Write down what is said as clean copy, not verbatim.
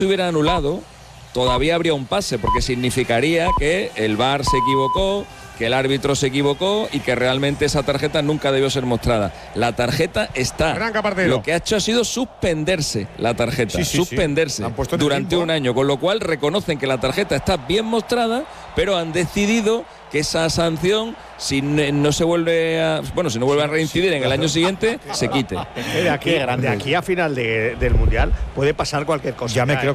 hubiera anulado, todavía habría un pase, porque significaría que el VAR se equivocó, que el árbitro se equivocó y que realmente esa tarjeta nunca debió ser mostrada. La tarjeta está. Lo que ha hecho ha sido suspenderse la tarjeta, suspenderse durante un año, con lo cual reconocen que la tarjeta está bien mostrada, pero han decidido que esa sanción, si no se vuelve a, si no vuelve a reincidir en el año siguiente, se quite. De aquí a final del Mundial puede pasar cualquier cosa. Ya me creo